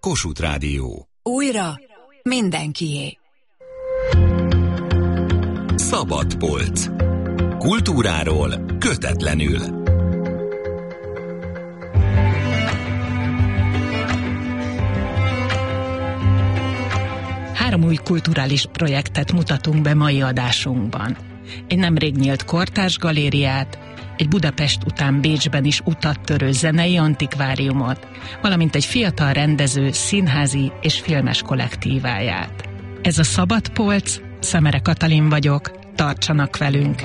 Kossuth Rádió. Újra mindenkié. Szabad polc. Kultúráról kötetlenül. Három új kulturális projektet mutatunk be mai adásunkban. Egy nemrég nyílt kortárs galériát, egy Budapest után Bécsben is utat törő zenei antikváriumot, valamint egy fiatal rendező színházi és filmes kollektíváját. Ez a Szabad polc, Szemere Katalin vagyok, tartsanak velünk!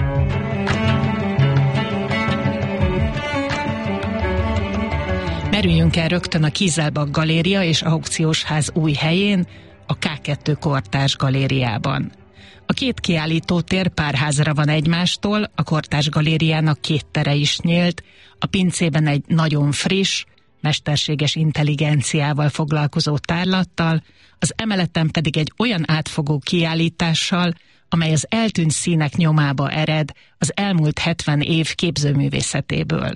Merüljünk el rögtön a Kieselbach Galéria és Aukciós Ház új helyén, a K2 Kortárs Galériában. A két kiállítótér párházra van egymástól, a Kortárs Galériának két tere is nyílt, a pincében egy nagyon friss, mesterséges intelligenciával foglalkozó tárlattal, az emeleten pedig egy olyan átfogó kiállítással, amely az eltűnt színek nyomába ered az elmúlt 70 év képzőművészetéből.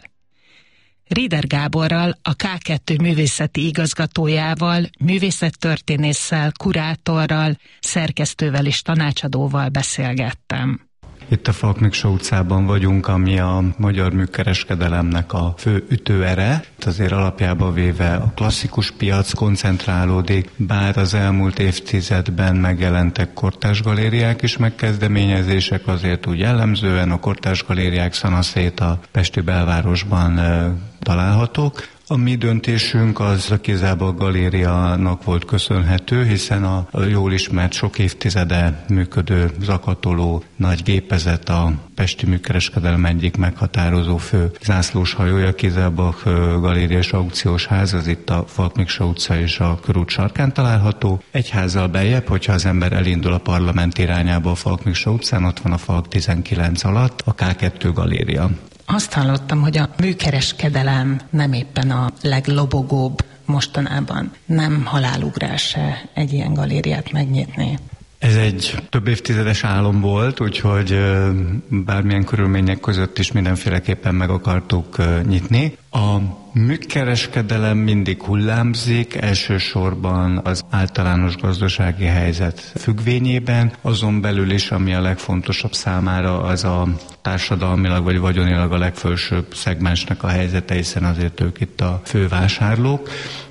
Rieder Gáborral, a K2 művészeti igazgatójával, művészettörténésszel, kurátorral, szerkesztővel és tanácsadóval beszélgettem. Itt a Falk Miksa utcában vagyunk, ami a magyar műkereskedelemnek a fő ütőere. Azért alapjába véve a klasszikus piac koncentrálódik, bár az elmúlt évtizedben megjelentek kortárs galériák is, megkezdeményezések, azért úgy jellemzően a kortárs galériák szanaszét a pesti belvárosban találhatók. A mi döntésünk az a Kieselbach Galériának volt köszönhető, hiszen a jól ismert sok évtizede működő zakatoló nagy gépezet a pesti műkereskedelem egyik meghatározó fő zászlóshajója, Kieselbach Galéria és Aukciós Ház, az itt a Falk Miksa utca és a Körút sarkán található. Egy házzal beljebb, hogyha az ember elindul a Parlament irányába a Falk Miksa utcán, ott van a Falk 19 alatt a K2 Galéria. Azt hallottam, hogy a műkereskedelem nem éppen a leglobogóbb mostanában. Nem halálugrás-e egy ilyen galériát megnyitni? Ez egy több évtizedes álom volt, úgyhogy bármilyen körülmények között is mindenféleképpen meg akartuk nyitni. A műkereskedelem mindig hullámzik, elsősorban az általános gazdasági helyzet függvényében, azon belül is, ami a legfontosabb számára, az a társadalmilag vagy vagyonilag a legfelsőbb szegmensnek a helyzete, hiszen azért ők itt a fővásárlók.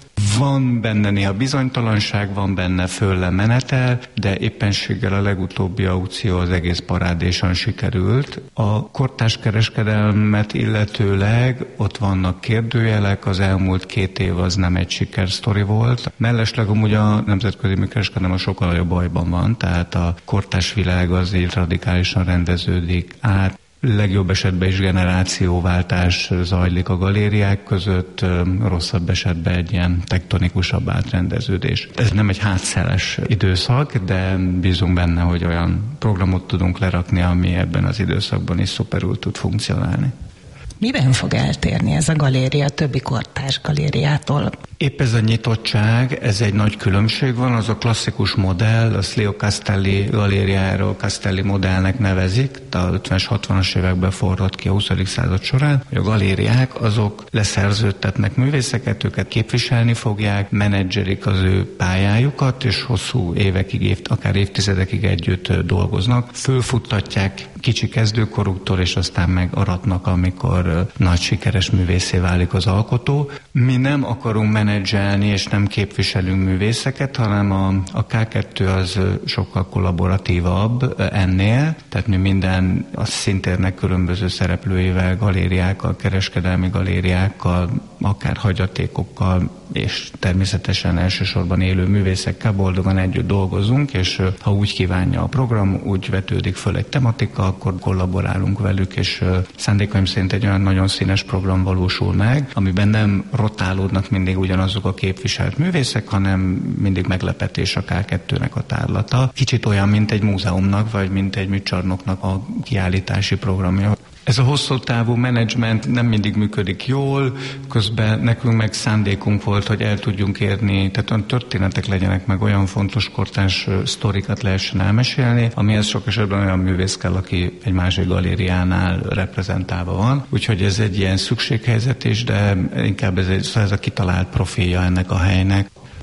Van benne néha bizonytalanság, van benne fölle menetel, de éppenséggel a legutóbbi aukció az egész parádésan sikerült. A kortárs kereskedelmet illetőleg ott vannak kérdőjelek, az elmúlt 2 év az nem egy sikersztori volt. Mellesleg amúgy a nemzetközi műkereskedelem a sokkal nagyobb bajban van, tehát a kortárs világ az így radikálisan rendeződik át. Legjobb esetben is generációváltás zajlik a galériák között, rosszabb esetben egy ilyen tektonikusabb átrendeződés. Ez nem egy hátszeles időszak, de bízunk benne, hogy olyan programot tudunk lerakni, ami ebben az időszakban is szuperül tud funkcionálni. Miben fog eltérni ez a galéria a többi kortárs galériától? Épp ez a nyitottság, ez egy nagy különbség van, az a klasszikus modell, a Leo Castelli galériáról Castelli modellnek nevezik, a 50-es, 60-as években forrott ki a 20. század során, hogy a galériák azok leszerződtetnek művészeket, őket képviselni fogják, menedzserik az ő pályájukat, és hosszú évekig, akár évtizedekig együtt dolgoznak, fölfuttatják kicsi kezdőkoruktól, és aztán meg aratnak, amikor nagy sikeres művészé válik az alkotó. Mi nem akarunk menedzselni, és nem képviselünk művészeket, hanem a K2 az sokkal kollaboratívabb ennél, tehát mi minden a szintérnek különböző szereplőivel, galériákkal, kereskedelmi galériákkal, akár hagyatékokkal, és természetesen elsősorban élő művészekkel boldogan együtt dolgozunk, és ha úgy kívánja a program, úgy vetődik föl egy tematika, akkor kollaborálunk velük, és szándékaim szerint egy olyan nagyon színes program valósul meg, amiben nem rotálódnak mindig ugyanazok a képviselt művészek, hanem mindig meglepetés a K2-nek a tárlata. Kicsit olyan, mint egy múzeumnak, vagy mint egy műcsarnoknak a kiállítási programja. Ez a hosszú távú menedzsment nem mindig működik jól, közben nekünk meg szándékunk volt, hogy el tudjunk érni, tehát olyan történetek legyenek, meg olyan fontos kortárs sztorikat lehessen elmesélni, amihez sok esetben olyan művész kell, aki egy másik galériánál reprezentálva van. Úgyhogy ez egy ilyen szükséghelyzet is, de inkább ez a kitalált profilja ennek a helynek.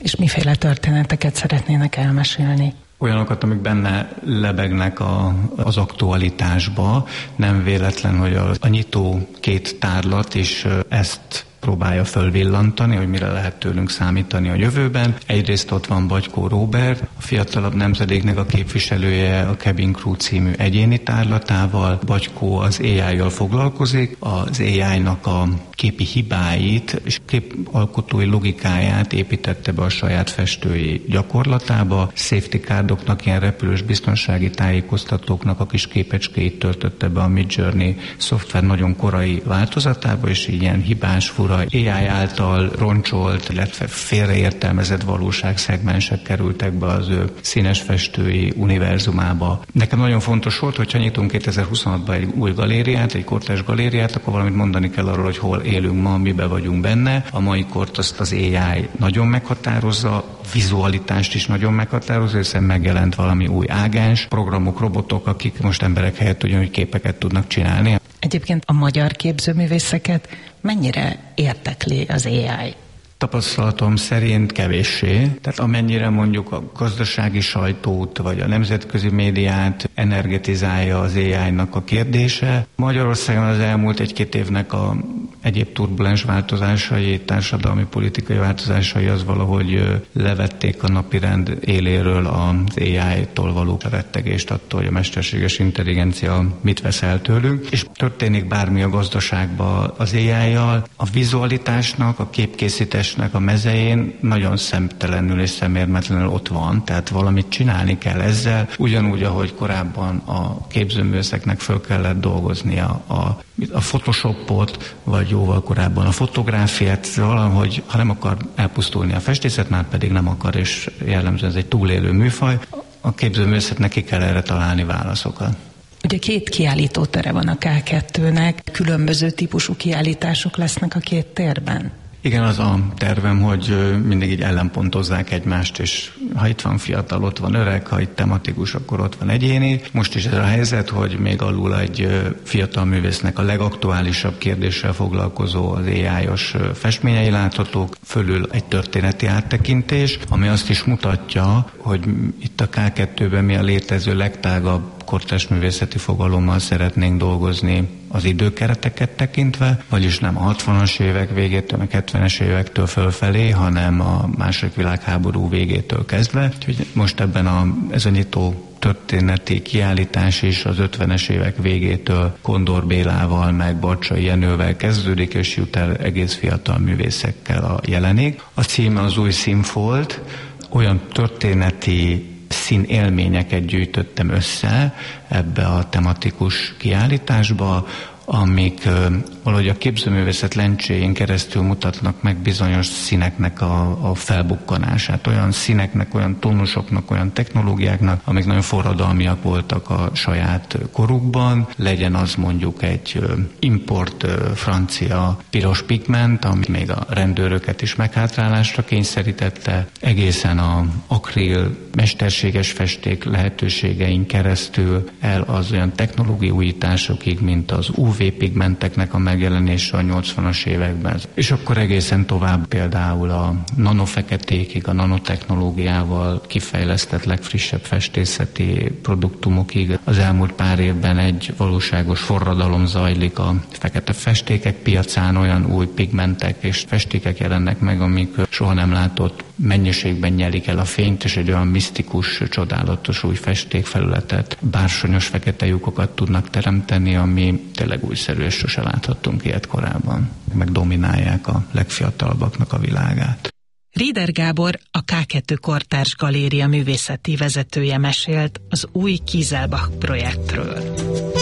És miféle történeteket szeretnének elmesélni? Olyanokat, amik benne lebegnek az aktualitásba. Nem véletlen, hogy a nyitó két tárlat is ezt próbálja fölvillantani, hogy mire lehet tőlünk számítani a jövőben. Egyrészt ott van Bagykó Róbert, a fiatalabb nemzedéknek a képviselője a Cabin Crew című egyéni tárlatával. Bagykó az AI-jal foglalkozik, az AI-nak a képi hibáit és képalkotói logikáját építette be a saját festői gyakorlatába. Safety cardoknak, ilyen repülős biztonsági tájékoztatóknak a kis képecskéit töltötte be a Midjourney szoftver nagyon korai változatába, és ilyen hibás, fura AI által roncsolt, illetve félreértelmezett valóságszegmensek kerültek be az ő színes festői univerzumába. Nekem nagyon fontos volt, hogyha nyitunk 2026-ban egy új galériát, egy kortárs galériát, akkor valamit mondani kell arról, hogy hol élünk ma, miben vagyunk benne. A mai kort azt az AI nagyon meghatározza, vizualitást is nagyon meghatározza, hiszen megjelent valami új ágens, programok, robotok, akik most emberek helyett ugyanúgy képeket tudnak csinálni. Egyébként a magyar képzőművészeket mennyire értekli az AI? Tapasztalatom szerint kevéssé. Tehát amennyire mondjuk a gazdasági sajtót vagy a nemzetközi médiát energetizálja az AI-nak a kérdése, Magyarországon az elmúlt 1-2 évnek a egyéb turbulens változásai, társadalmi, politikai változásai az valahogy levették a napirend éléről az AI-tól való rettegést attól, hogy a mesterséges intelligencia mit vesz el tőlünk. És történik bármi a gazdaságban az AI-jal, a vizualitásnak, a képkészítésnek a mezején nagyon szemtelenül és szemérmetlenül ott van, tehát valamit csinálni kell ezzel, ugyanúgy, ahogy korábban a képzőművészeknek föl kellett dolgoznia a Photoshopot, vagy jóval korábban a fotográfiát, valahogy, ha nem akar elpusztulni a festészet, már pedig nem akar, és jellemzően ez egy túlélő műfaj, a képzőművészetnek ki kell erre találni válaszokat. Ugye 2 kiállítótere van a K2-nek, különböző típusú kiállítások lesznek a 2 térben. Igen, az a tervem, hogy mindig így ellenpontozzák egymást, és ha itt van fiatal, ott van öreg, ha itt tematikus, akkor ott van egyéni. Most is ez a helyzet, hogy még alul egy fiatal művésznek a legaktuálisabb kérdéssel foglalkozó az AI-os festményei láthatók, fölül egy történeti áttekintés, ami azt is mutatja, hogy itt a K2-ben mi a létező legtágabb kortárs művészeti fogalommal szeretnénk dolgozni az időkereteket tekintve, vagyis nem a 60-as évek végétől, meg 70-es évektől fölfelé, hanem a II. Világháború végétől kezdve. Úgyhogy most ez a nyitó történeti kiállítás is az 50-es évek végétől Kondor Bélával, meg Barcsay Jenővel kezdődik, és jut el egész fiatal művészekkel a jelenig. A címe az Új Színfolt, olyan történeti színélményeket gyűjtöttem össze ebbe a tematikus kiállításba, amik valahogy a képzőművészet lencséjén keresztül mutatnak meg bizonyos színeknek a felbukkanását, olyan színeknek, olyan tónusoknak, olyan technológiáknak, amik nagyon forradalmiak voltak a saját korukban. Legyen az mondjuk egy import francia piros pigment, ami még a rendőröket is meghátrálásra kényszerítette, egészen a akril mesterséges festék lehetőségein keresztül el az olyan technológiai újításokig, mint az UV-pigmenteknek a megjelenése a 80-as években. És akkor egészen tovább például a nanofeketékig, a nanotechnológiával kifejlesztett legfrissebb festészeti produktumokig. Az elmúlt pár évben egy valóságos forradalom zajlik a fekete festékek piacán, olyan új pigmentek és festékek jelennek meg, amik soha nem látott mennyiségben nyelik el a fényt, és egy olyan misztikus, csodálatos új festékfelületet, bársonyos fekete lyukokat tudnak teremteni, ami tényleg újszerű, és sose láthattunk ilyet korábban. Meg dominálják a legfiatalabbaknak a világát. Rieder Gábor, a K2 Kortárs Galéria művészeti vezetője mesélt az új Kieselbach projektről.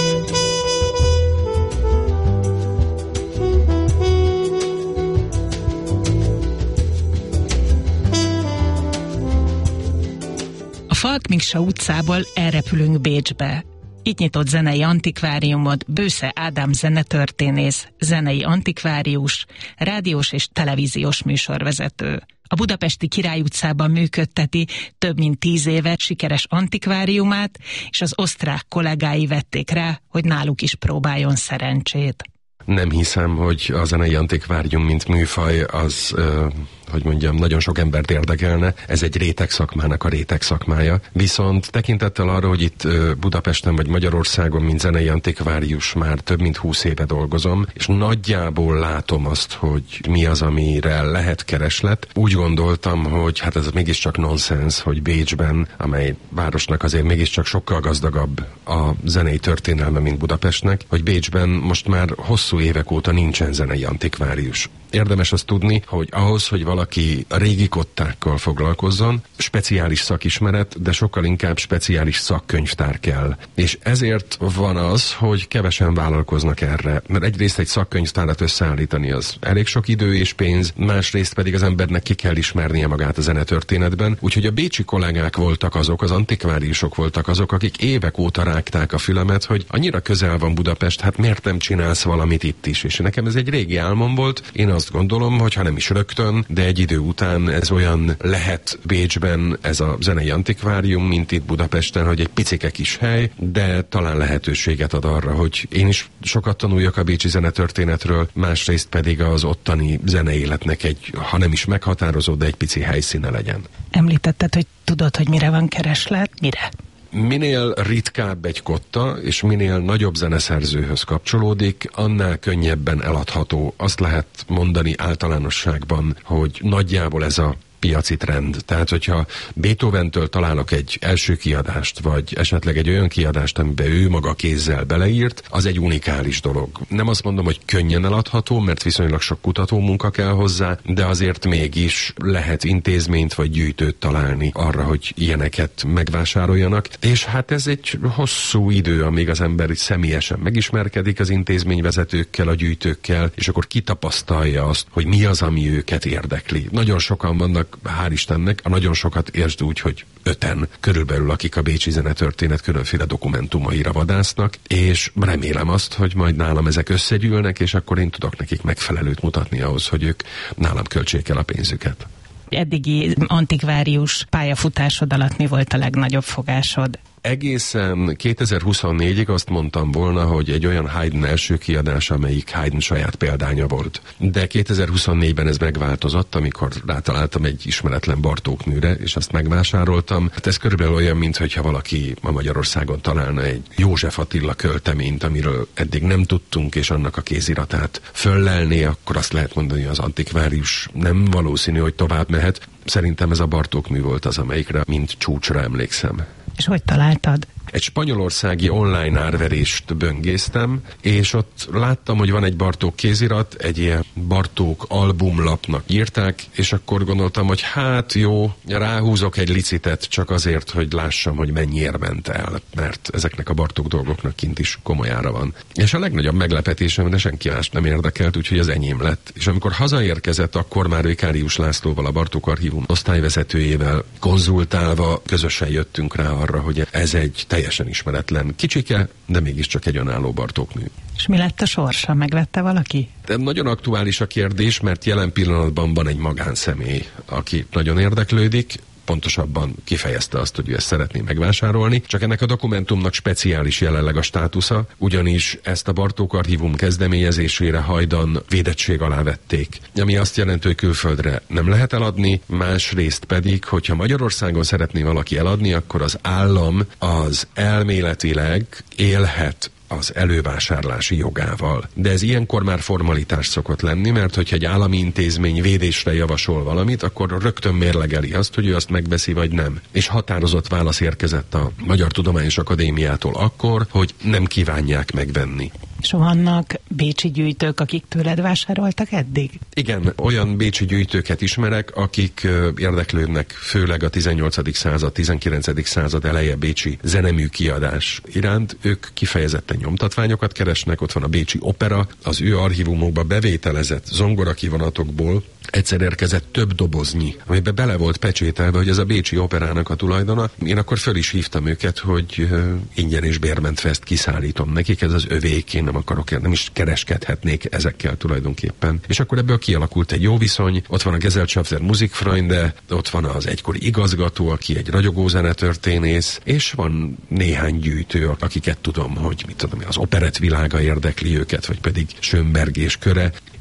A Falk-Miksa utcából elrepülünk Bécsbe. Itt nyitott zenei antikváriumot Bősze Ádám zenetörténész, zenei antikvárius, rádiós és televíziós műsorvezető. A budapesti Király utcában működteti több mint 10 éve sikeres antikváriumát, és az osztrák kollégái vették rá, hogy náluk is próbáljon szerencsét. Nem hiszem, hogy a zenei antikvárium, mint műfaj, az hogy mondjam, nagyon sok embert érdekelne. Ez egy réteg szakmának a réteg szakmája. Viszont tekintettel arra, hogy itt Budapesten vagy Magyarországon, mint zenei antikvárius már több mint 20 éve dolgozom, és nagyjából látom azt, hogy mi az, amire lehet kereslet. Úgy gondoltam, hogy hát ez mégiscsak nonsens, hogy Bécsben, amely városnak azért mégiscsak sokkal gazdagabb a zenei történelme, mint Budapestnek, hogy Bécsben most már hosszú évek óta nincsen zenei antikvárius. Érdemes azt tudni, hogy ahhoz, hogy valaki a régi kottákkal foglalkozzon, speciális szakismeret, de sokkal inkább speciális szakkönyvtár kell. És ezért van az, hogy kevesen vállalkoznak erre. Mert egyrészt egy szakkönyvtárat összeállítani az elég sok idő és pénz, másrészt pedig az embernek ki kell ismernie magát a zenetörténetben. Úgyhogy a bécsi kollégák voltak azok, az antikváriusok voltak azok, akik évek óta rágták a fülemet, hogy annyira közel van Budapest, hát miért nem csinálsz valamit itt is? És nekem ez egy régi álmom volt. Én azt gondolom, hogy ha nem is rögtön, de egy idő után ez olyan lehet Bécsben ez a zenei antikvárium, mint itt Budapesten, hogy egy picike kis hely, de talán lehetőséget ad arra, hogy én is sokat tanuljak a bécsi zenetörténetről, másrészt pedig az ottani zeneéletnek egy, ha nem is meghatározó, de egy pici helyszíne legyen. Említetted, hogy tudod, hogy mire van kereslet? Mire? Minél ritkább egy kotta, és minél nagyobb zeneszerzőhöz kapcsolódik, annál könnyebben eladható. Azt lehet mondani általánosságban, hogy nagyjából ez a piaci trend. Tehát, hogyha Beethoventől találok egy első kiadást, vagy esetleg egy olyan kiadást, amiben ő maga kézzel beleírt, az egy unikális dolog. Nem azt mondom, hogy könnyen eladható, mert viszonylag sok kutatómunka kell hozzá, de azért mégis lehet intézményt vagy gyűjtőt találni arra, hogy ilyeneket megvásároljanak. És hát ez egy hosszú idő, amíg az ember személyesen megismerkedik az intézményvezetőkkel, a gyűjtőkkel, és akkor kitapasztalja azt, hogy mi az, ami őket érdekli. Nagyon sokan vannak, hál' Istennek, a nagyon sokat értsd úgy, hogy 5-en körülbelül, akik a bécsi zenetörténet különféle dokumentumaira vadásznak, és remélem azt, hogy majd nálam ezek összegyűlnek, és akkor én tudok nekik megfelelőt mutatni ahhoz, hogy ők nálam költsék el a pénzüket. Eddigi antikvárius pályafutásod alatt mi volt a legnagyobb fogásod? Egészen 2024-ig azt mondtam volna, hogy egy olyan Haydn első kiadás, amelyik Haydn saját példánya volt. De 2024-ben ez megváltozott, amikor rátaláltam egy ismeretlen Bartók műre, és azt megvásároltam. Hát ez körülbelül olyan, mintha valaki ma Magyarországon találna egy József Attila költeményt, amiről eddig nem tudtunk, és annak a kéziratát föllelné, akkor azt lehet mondani, hogy az antikvárius nem valószínű, hogy tovább mehet. Szerintem ez a Bartók mű volt az, amelyikre mint csúcsra emlékszem. És hogy találtad? Egy spanyolországi online árverést böngésztem, és ott láttam, hogy van egy Bartók kézirat, egy ilyen Bartók albumlapnak írták, és akkor gondoltam, hogy hát jó, ráhúzok egy licitet csak azért, hogy lássam, hogy mennyiért ment el, mert ezeknek a Bartók dolgoknak kint is komoly ára van. És a legnagyobb meglepetésem, de senki más nem érdekelt, úgyhogy az enyém lett. És amikor hazaérkezett, akkor már Vikárius Lászlóval, a Bartók Archívum osztályvezetőjével konzultálva közösen jöttünk rá arra, hogy ez egy teljesen ismeretlen kicsike, de mégiscsak egy önálló Bartók mű. És mi lett a sorsa? Megvette valaki? De nagyon aktuális a kérdés, mert jelen pillanatban van egy magánszemély, aki nagyon érdeklődik, pontosabban kifejezte azt, hogy ő ezt szeretné megvásárolni, csak ennek a dokumentumnak speciális jelenleg a státusza, ugyanis ezt a Bartók Archívum kezdeményezésére hajdan védettség alá vették. Ami azt jelenti, hogy külföldre nem lehet eladni, másrészt pedig, hogyha Magyarországon szeretné valaki eladni, akkor az állam az elméletileg élhet az elővásárlási jogával. De ez ilyenkor már formalitás szokott lenni, mert hogyha egy állami intézmény védésre javasol valamit, akkor rögtön mérlegeli azt, hogy ő azt megveszi, vagy nem. És határozott válasz érkezett a Magyar Tudományos Akadémiától akkor, hogy nem kívánják megvenni. És vannak bécsi gyűjtők, akik tőled vásároltak eddig? Igen, olyan bécsi gyűjtőket ismerek, akik érdeklődnek főleg a 18. század, 19. század eleje bécsi zenemű kiadás iránt. Ők kifejezetten nyomtatványokat keresnek, ott van a bécsi opera, az ő archívumokba bevételezett zongorakivonatokból egyszer érkezett több doboznyi, amiben bele volt pecsételve, hogy ez a bécsi operának a tulajdona. Én akkor föl is hívtam őket, hogy ingyen és bérmentve ezt kiszállítom nekik, ez az övék, én nem akarok, nem is kereskedhetnék ezekkel tulajdonképpen. És akkor ebből kialakult egy jó viszony, ott van a Gesellschafter Musikfreunde, ott van az egykori igazgató, aki egy ragyogó zenetörténész, és van néhány gyűjtő, akiket tudom, hogy mit tudom, az operett világa érdekli őket, vagy pedig Schönberg és köre.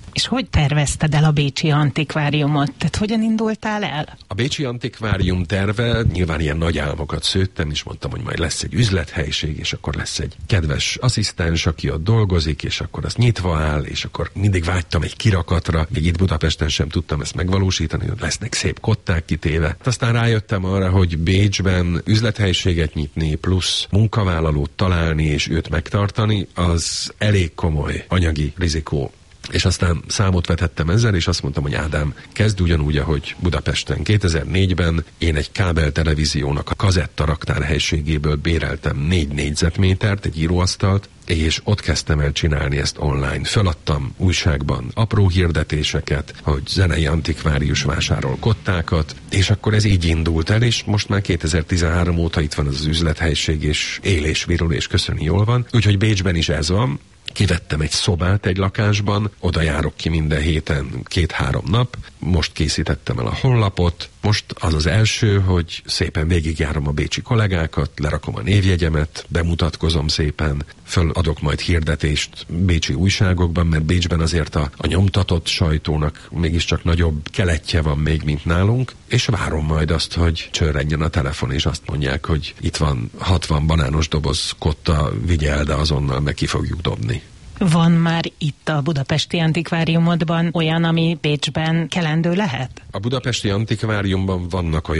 És hogy tervezted el a Bécsi Antikváriumot? Tehát hogyan indultál el? A Bécsi Antikvárium terve, nyilván ilyen nagy álmokat szőttem, és mondtam, hogy majd lesz egy üzlethelyiség, és akkor lesz egy kedves asszisztens, aki ott dolgozik, és akkor az nyitva áll, és akkor mindig vágytam egy kirakatra, még itt Budapesten sem tudtam ezt megvalósítani, hogy lesznek szép kották kitéve. Aztán rájöttem arra, hogy Bécsben üzlethelyiséget nyitni, plusz munkavállalót találni, és őt megtartani, az elég komoly anyagi rizikó. És aztán számot vetettem ezzel, és azt mondtam, hogy Ádám, kezd ugyanúgy, ahogy Budapesten. 2004-ben én egy kábeltelevíziónak a kazettaraktár helységéből béreltem 4 négyzetmétert, egy íróasztalt, és ott kezdtem el csinálni ezt online. Föladtam újságban apró hirdetéseket, hogy zenei antikvárius vásárol kottákat, és akkor ez így indult el, és most már 2013 óta itt van az üzlethelyiség, és él és virul, és köszöni, jól van. Úgyhogy Bécsben is ez van. Kivettem egy szobát egy lakásban, oda járok ki minden héten 2-3 nap, most készítettem el a honlapot, most az az első, hogy szépen végigjárom a bécsi kollégákat, lerakom a névjegyemet, bemutatkozom szépen, föladok majd hirdetést bécsi újságokban, mert Bécsben azért a nyomtatott sajtónak mégiscsak nagyobb keletje van még, mint nálunk, és várom majd azt, hogy csörrenjen a telefon, és azt mondják, hogy itt van 60 banános doboz kotta, vigye el, de azonnal meg ki fogjuk dobni. Van már itt a Budapesti Antikváriumodban olyan, ami Bécsben kelendő lehet? A Budapesti Antikváriumban vannak olyan